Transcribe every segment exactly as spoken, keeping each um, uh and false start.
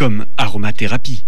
comme aromathérapie.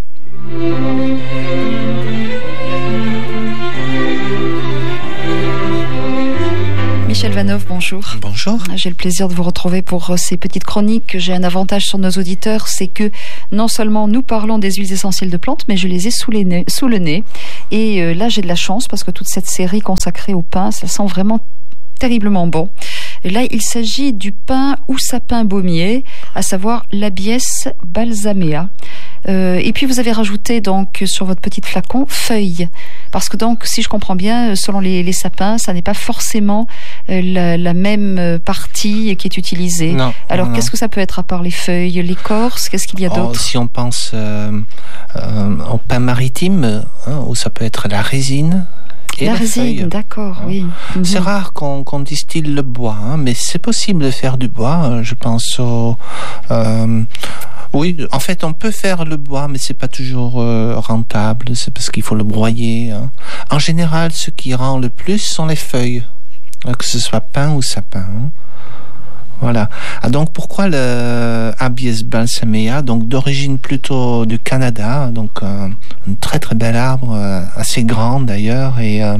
Michel Vanov, bonjour. Bonjour. J'ai le plaisir de vous retrouver pour ces petites chroniques. J'ai un avantage sur nos auditeurs, c'est que non seulement nous parlons des huiles essentielles de plantes, mais je les ai sous, les nez, sous le nez. Et euh, là, j'ai de la chance parce que toute cette série consacrée au pain, ça sent vraiment terriblement bon. Et là, il s'agit du pain ou sapin baumier, à savoir l'Abies balsamea. Euh, et puis vous avez rajouté donc sur votre petit flacon feuilles, parce que donc si je comprends bien, selon les, les sapins, ça n'est pas forcément euh, la, la même partie qui est utilisée. Non, Alors non, qu'est-ce non. que ça peut être à part les feuilles, l'écorce, qu'est-ce qu'il y a Oh, d'autre? si on pense euh, euh, au pain maritime, hein, où ça peut être la résine. Et la les résine, feuilles. d'accord, Hein. oui. Mhm. C'est rare qu'on, qu'on distille le bois, hein, mais c'est possible de faire du bois. Je pense au... Euh, oui, en fait, on peut faire le bois, mais c'est pas toujours euh, rentable. C'est parce qu'il faut le broyer. Hein. En général, ce qui rend le plus sont les feuilles, que ce soit pain ou sapin. Hein. Voilà. Ah, donc pourquoi le Abies balsamea, donc d'origine plutôt du Canada, donc euh, un très très bel arbre, euh, assez grand d'ailleurs, et euh,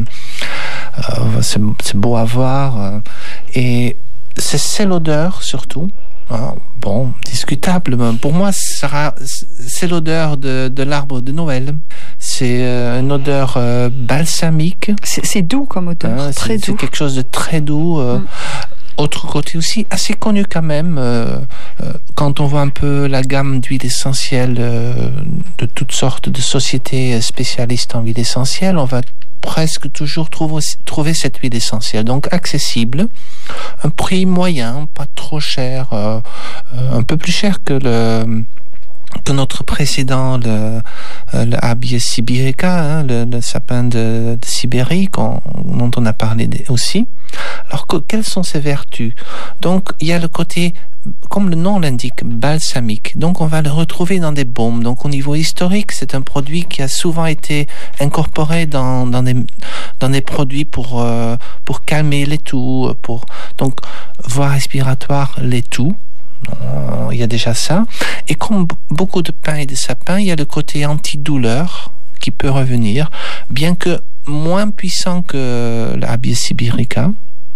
euh, c'est, c'est beau à voir. Euh, et c'est, c'est l'odeur surtout. Hein, bon, discutable. Pour moi, sera, c'est l'odeur de, de l'arbre de Noël. C'est euh, une odeur euh, balsamique. C'est, c'est doux comme odeur, Hein, très c'est, doux. c'est quelque chose de très doux. Euh, Mm. Autre côté aussi, assez connu quand même, euh, euh, quand on voit un peu la gamme d'huiles essentielles euh, de toutes sortes de sociétés spécialistes en huiles essentielles, on va presque toujours trouver, trouver cette huile essentielle. Donc accessible, un prix moyen, pas trop cher, euh, euh, un peu plus cher que le... que notre précédent, le, le Abies sibirica, hein, le, le sapin de, de Sibérie, qu'on, dont on a parlé aussi. Alors, que, quelles sont ses vertus? Donc, il y a le côté, comme le nom l'indique, balsamique. Donc, on va le retrouver dans des baumes. Donc, au niveau historique, c'est un produit qui a souvent été incorporé dans, dans, des, dans des produits pour, euh, pour calmer les toux, pour, donc, voie respiratoire, les toux. Il y a déjà ça. Et comme beaucoup de pain et de sapin, il y a le côté antidouleur qui peut revenir, bien que moins puissant que l'Abies sibirica.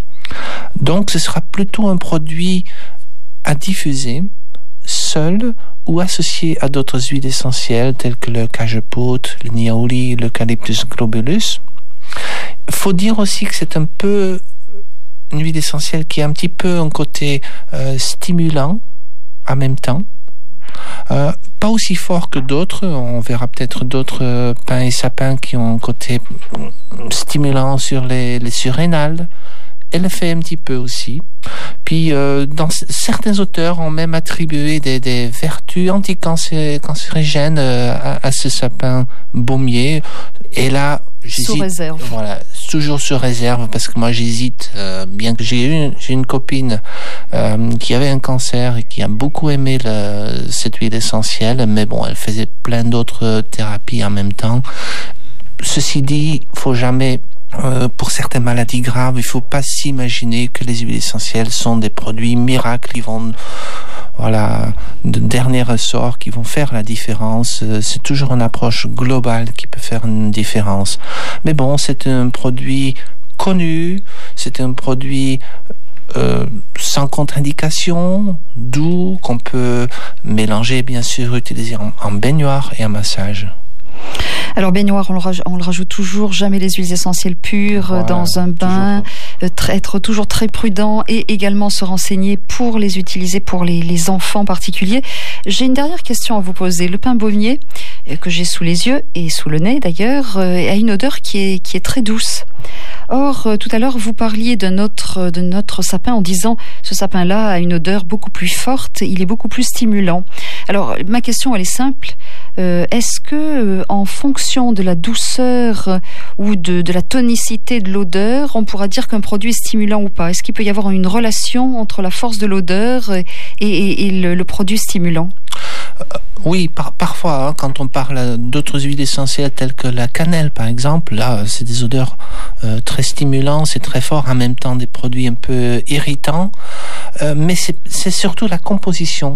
Donc, ce sera plutôt un produit à diffuser seul ou associé à d'autres huiles essentielles telles que le cajeput, le niaouli, l'eucalyptus globulus. Il faut dire aussi que c'est un peu une huile essentielle qui a un petit peu un côté euh, stimulant en même temps. Euh, pas aussi fort que d'autres. On verra peut-être d'autres euh, pains et sapins qui ont un côté stimulant sur les, les surrénales. Elle le fait un petit peu aussi. Puis, euh, dans certains auteurs ont même attribué des, des vertus anticancérigènes euh, à, à ce sapin baumier. Et là, j'hésite. Sous réserve. Voilà, toujours sur réserve, parce que moi j'hésite, euh, bien que j'ai eu j'ai une copine euh, qui avait un cancer et qui a beaucoup aimé le, cette huile essentielle, mais bon, elle faisait plein d'autres thérapies en même temps. Ceci dit, faut jamais... Euh, pour certaines maladies graves, il faut pas s'imaginer que les huiles essentielles sont des produits miracles, ils vont, voilà, de dernier ressort, qui vont faire la différence. C'est toujours une approche globale qui peut faire une différence. Mais bon, c'est un produit connu, c'est un produit euh, sans contre-indication, doux, qu'on peut mélanger, bien sûr, utiliser en, en baignoire et en massage. Alors baignoire, on le, rajoute, on le rajoute toujours, jamais les huiles essentielles pures voilà, dans un bain, euh, être toujours très prudent et également se renseigner pour les utiliser pour les, les enfants en particulier. J'ai une dernière question à vous poser. Le pain baumier, euh, que j'ai sous les yeux et sous le nez d'ailleurs, euh, a une odeur qui est, qui est très douce. Or, euh, tout à l'heure, vous parliez d'un autre, de notre sapin en disant ce sapin-là a une odeur beaucoup plus forte, il est beaucoup plus stimulant. Alors, ma question, elle est simple. Euh, est-ce que, euh, en fonction de la douceur euh, ou de, de la tonicité de l'odeur, on pourra dire qu'un produit est stimulant ou pas? Est-ce qu'il peut y avoir une relation entre la force de l'odeur et, et, et le, le produit stimulant? Euh, oui, par, parfois, hein, quand on parle d'autres huiles essentielles telles que la cannelle, par exemple, là, c'est des odeurs euh, très stimulants, c'est très fort, en même temps des produits un peu irritants, euh, mais c'est, c'est surtout la composition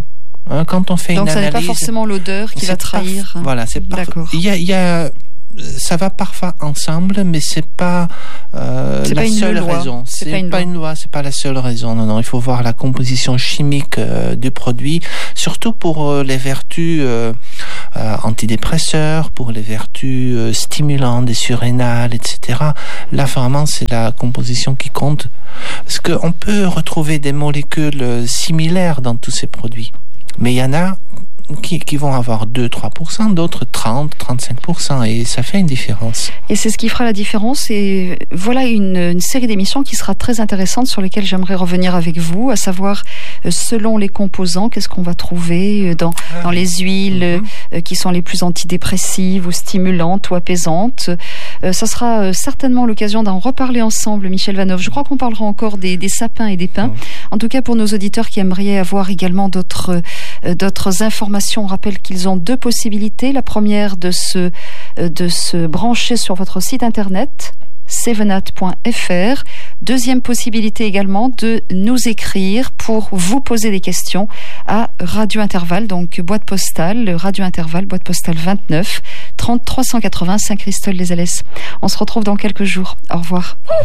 Hein, quand on fait Donc une ça analyse, n'est pas forcément l'odeur qui va trahir. Parf- voilà, c'est parf- D'accord. Il y a, il y a ça va parfois ensemble, mais c'est pas euh, c'est la pas une seule loi. raison. C'est, c'est pas, une, pas loi. une loi, c'est pas la seule raison. Non, non, il faut voir la composition chimique euh, du produit, surtout pour euh, les vertus euh, euh, antidépresseurs, pour les vertus euh, stimulantes des surrénales, et cetera. Là, vraiment, c'est la composition qui compte, parce qu'on peut retrouver des molécules similaires dans tous ces produits, mais il y en a Qui, qui vont avoir deux à trois pour cent, d'autres trente à trente-cinq pour cent, et ça fait une différence. Et c'est ce qui fera la différence, et voilà une, une série d'émissions qui sera très intéressante, sur lesquelles j'aimerais revenir avec vous, à savoir, selon les composants, qu'est-ce qu'on va trouver dans, ah, dans les huiles mm-hmm. euh, qui sont les plus antidépressives, ou stimulantes, ou apaisantes. Euh, ça sera euh, certainement l'occasion d'en reparler ensemble, Michel Vanoff. Je crois qu'on parlera encore des, des sapins et des pins. Mm-hmm. En tout cas, pour nos auditeurs qui aimeraient avoir également d'autres, euh, d'autres informations, on rappelle qu'ils ont deux possibilités. La première, de se, de se brancher sur votre site internet sevenat point f r. Deuxième possibilité également, de nous écrire pour vous poser des questions à Radio Intervalle, donc boîte postale, Radio Intervalle, boîte postale vingt-neuf, trente trois cent quatre-vingts, Saint-Christol-les-Alès. On se retrouve dans quelques jours. Au revoir.